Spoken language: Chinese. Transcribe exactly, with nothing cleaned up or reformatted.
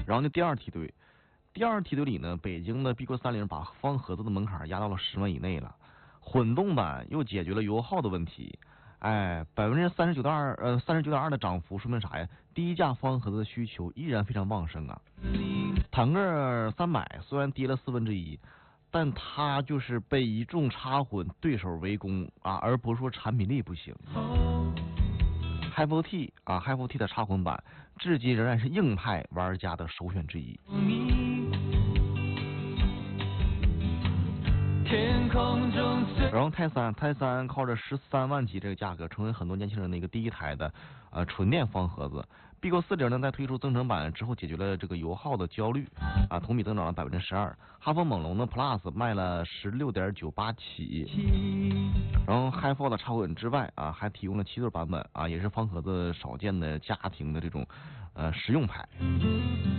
然后呢，第二梯队，第二梯队里呢，北京的 B Q 三零把方盒子的门槛压到了十万以内了。混动版又解决了油耗的问题，哎，百分之三十九点二，呃，三十九点二的涨幅，说明啥呀？低价方盒子的需求依然非常旺盛啊。坦克三百虽然跌了四分之一，但它就是被一众插混对手围攻啊，而不是说产品力不行。Hi four T 啊 ，Hi four T 的插混版至今仍然是硬派玩家的首选之一。天空中然后泰山泰山靠着十三万级这个价格，成为很多年轻人的一个第一台的呃纯电方盒子。B Q 四零呢，在推出增程版之后，解决了这个油耗的焦虑啊，同比增长了百分之十二。哈弗猛龙的 Plus 卖了十六点九八起。然后 Hi four 的插混之外啊，还提供了七对版本啊，也是方盒子少见的家庭的这种呃实用派。